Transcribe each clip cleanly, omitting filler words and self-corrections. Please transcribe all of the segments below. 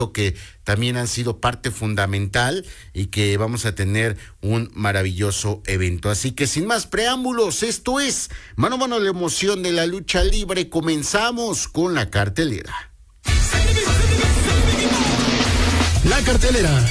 que también han sido parte fundamental y que vamos a tener un maravilloso evento. Así que sin más preámbulos, esto es Mano a Mano, la emoción de la lucha libre. Comenzamos con la cartelera. La cartelera.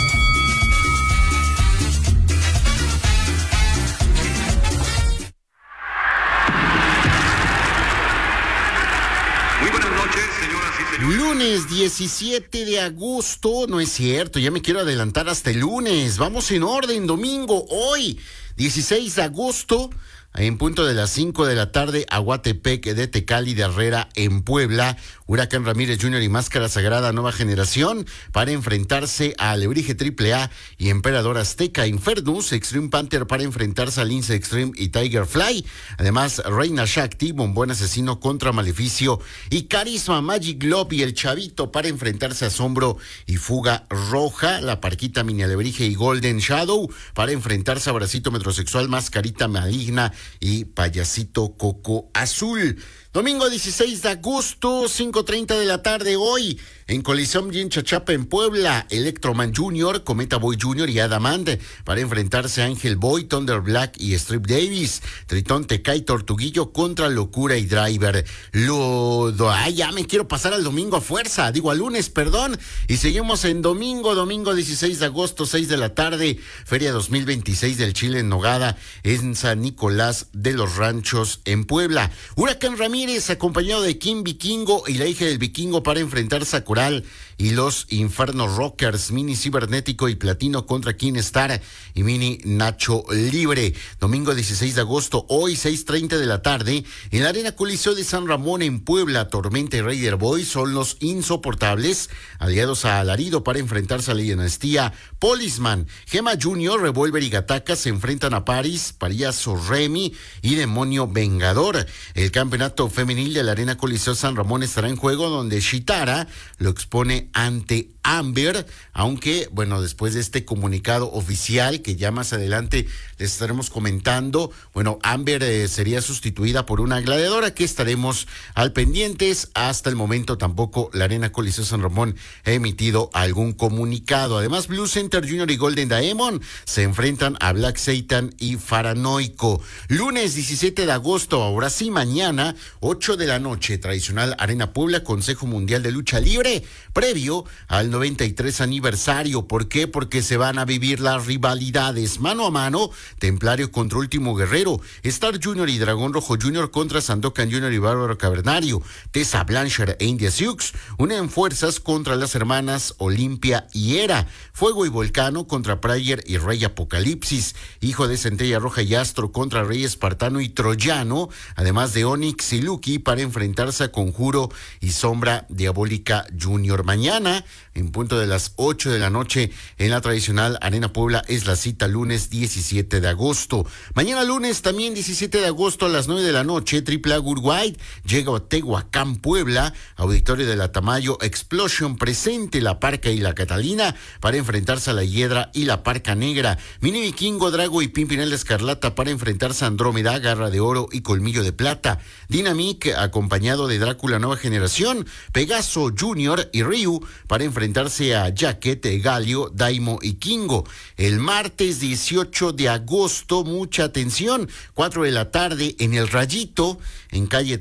Lunes 17 de agosto, no es cierto, ya me quiero adelantar hasta el lunes. Vamos en orden, domingo, hoy, 16 de agosto, en punto de las 5 de la tarde, Aguatepec de Tecali de Herrera en Puebla. Huracán Ramírez Jr. y Máscara Sagrada Nueva Generación para enfrentarse a Alebrije AAA y Emperador Azteca. Infernus, Extreme Panther para enfrentarse a Lince Extreme y Tiger Fly. Además, Reina Shakti, Bombón Asesino contra Maleficio y Carisma Magic Globe y El Chavito para enfrentarse a Asombro y Fuga Roja. La Parquita Mini Alebrije y Golden Shadow para enfrentarse a Bracito Metrosexual, Mascarita Maligna y Payasito Coco Azul. Domingo 16 de agosto, 5:30 de la tarde, hoy, en Coliseum Gym Chachapa en Puebla, Electroman Jr., Cometa Boy Jr. y Adamant para enfrentarse a Ángel Boy, Thunder Black y Strip Davis. Tritón Teca y Tortuguillo contra Locura y Driver. Ya me quiero pasar al domingo a fuerza, al lunes, perdón. Y seguimos en domingo 16 de agosto, 6 de la tarde, Feria 2026 del Chile en Nogada, en San Nicolás de los Ranchos en Puebla. Huracán Ramírez, acompañado de Kim Vikingo y la hija del Vikingo para enfrentarse a Coral y los Inferno Rockers, Mini Cibernético y Platino contra King Star y Mini Nacho Libre. Domingo 16 de agosto, hoy 6:30 de la tarde, en la Arena Coliseo de San Ramón en Puebla, Tormenta y Raider Boy son los insoportables, aliados a Alarido para enfrentarse a la dinastía Policeman. Gema Junior, Revolver y Gataca se enfrentan a Paris, Payaso Remy y Demonio Vengador. El campeonato femenil de la Arena Coliseo San Ramón estará en juego, donde Shitara lo expone ante Amber, aunque, bueno, después de este comunicado oficial que ya más adelante les estaremos comentando, bueno, Amber sería sustituida por una gladiadora que estaremos al pendientes. Hasta el momento tampoco la Arena Coliseo San Ramón ha emitido algún comunicado. Además, Blue Center Jr. y Golden Daemon se enfrentan a Black Satan y Faranoico. Lunes 17 de agosto, ahora sí, mañana, 8 de la noche, tradicional Arena Puebla, Consejo Mundial de Lucha Libre, previo al 93 aniversario. ¿Por qué? Porque se van a vivir las rivalidades mano a mano. Templario contra Último Guerrero, Star Jr. y Dragón Rojo Jr. contra Sandokan Jr. y Bárbaro Cavernario. Tessa Blanchard e India Sioux unen fuerzas contra las hermanas Olimpia y Hera. Fuego y Volcano contra Prayer y Rey Apocalipsis. Hijo de Centella Roja y Astro contra Rey Espartano y Troyano, además de Onyx y Lucky para enfrentarse a Conjuro y Sombra Diabólica Jr. Mañana, en punto de las 8 de la noche, en la tradicional Arena Puebla, es la cita. Lunes 17 de agosto. Mañana lunes, también 17 de agosto, a las 9 de la noche, AAA Worldwide llega a Tehuacán, Puebla. Auditorio de la Tamayo Explosion presente la Parca y la Catalina para enfrentarse a la Hiedra y la Parca Negra. Mini Vikingo, Drago y Pimpinel de Escarlata para enfrentarse a Andrómeda, Garra de Oro y Colmillo de Plata. Dynamic, acompañado de Drácula Nueva Generación, Pegaso Junior y Ryu para enfrentarse a Jacket, Galio, Daimo y Kingo. El martes 18 de agosto, mucha atención, 4 de la tarde, en El Rayito, en calle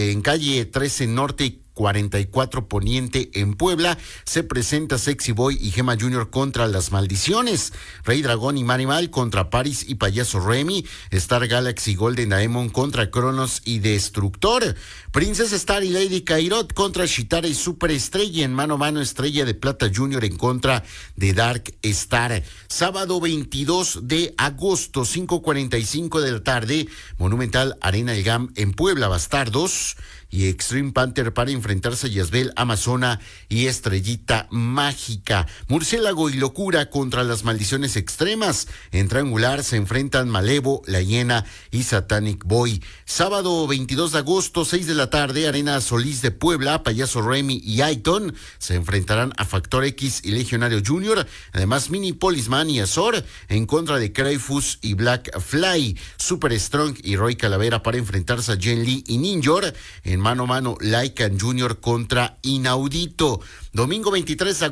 13 Norte y 44 Poniente en Puebla, se presenta Sexy Boy y Gema Junior contra Las Maldiciones. Rey Dragón y Manimal contra Paris y Payaso Remy. Star Galaxy Golden Daemon contra Cronos y Destructor. Princesa Star y Lady Kairot contra Shitara y Superestrella. En mano a mano, Estrella de Plata Junior en contra de Dark Star. Sábado 22 de agosto, 5:45 de la tarde, Monumental Arena El GAM en Puebla, Bastardos y Extreme Panther para enfrentarse a Yazbel, Amazona y Estrellita Mágica. Murciélago y Locura contra Las Maldiciones Extremas. En Triangular se enfrentan Malevo, La Hiena y Satanic Boy. Sábado 22 de agosto, 6 de la tarde, Arena Solís de Puebla, Payaso Remy y Aiton se enfrentarán a Factor X y Legionario Junior. Además, Mini Policeman y Azor en contra de Crayfus y Black Fly. Super Strong y Roy Calavera para enfrentarse a Jen Lee y Ninjor. En mano a mano, Lycan Junior contra Inaudito. Domingo 23 de